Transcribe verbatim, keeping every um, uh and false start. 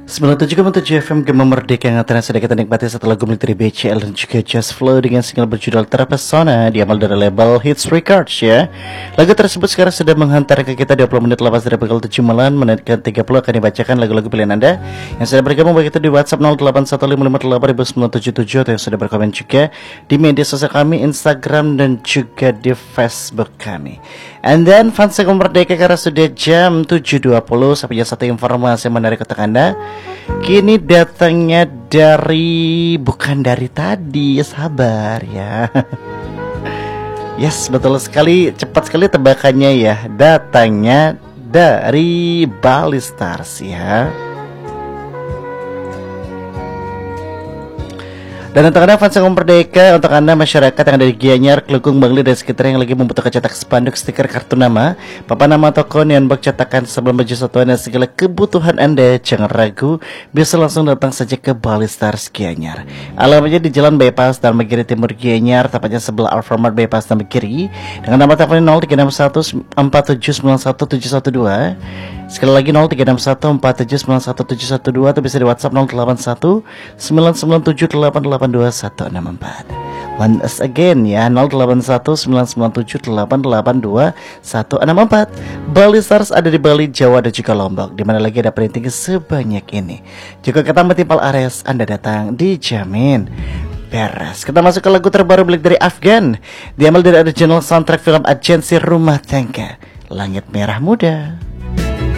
sembilan puluh tujuh koma tujuh F M Gema Merdeka yang telah sedang kita nikmati satu lagu milik dari B C L dan juga Just Flow dengan single berjudul Terpesona diambil dari label Hits Records ya. Lagu tersebut sekarang sudah menghantar ke kita dua puluh menit lepas dari pukul tujuh malam. Menit ke tiga puluh akan dibacakan lagu-lagu pilihan Anda yang sudah bergabung baik itu di WhatsApp nol delapan satu lima lima delapan sembilan tujuh tujuh atau yang sudah berkomen juga di media sosial kami, Instagram dan juga di Facebook kami. And then fans Gema Merdeka karena sudah jam tujuh dua puluh sampai satu informasi menarik untuk Anda. Kini datangnya dari bukan dari tadi, sabar ya. Yes, betul sekali, cepat sekali tebakannya ya. Datangnya dari Bali Stars ya. Dan untuk Anda fans Gema Merdeka, untuk Anda masyarakat yang ada di Gianyar, Kelukung, Bangli dan sekitar yang lagi membutuhkan cetak spanduk, stiker, kartu nama, papan nama toko, neonbox cetakan sebelum baju satuan dan segala kebutuhan Anda, jangan ragu, bisa langsung datang saja ke Bali Stars Gianyar. Alamatnya di Jalan Bypass dan Megiri Timur Gianyar, tepatnya sebelah Alfamart Bypass dan Megiri, dengan nomor telepon nol tiga enam satu empat tujuh sembilan satu tujuh satu dua. Sekali lagi nol tiga enam satu empat tujuh sembilan satu tujuh satu dua atau bisa di WhatsApp nol delapan satu sembilan sembilan tujuh delapan delapan dua satu enam empat. Once again ya, nol delapan satu sembilan sembilan tujuh delapan delapan dua satu enam empat. Bali Stars ada di Bali, Jawa dan juga Lombok, di mana lagi ada printing sebanyak ini. Jika kita metimpal Ares, Anda datang dijamin beres. Kita masuk ke lagu terbaru milik dari Afgan, diambil dari original soundtrack film Agensi Rumah Tangga, Langit Merah Muda.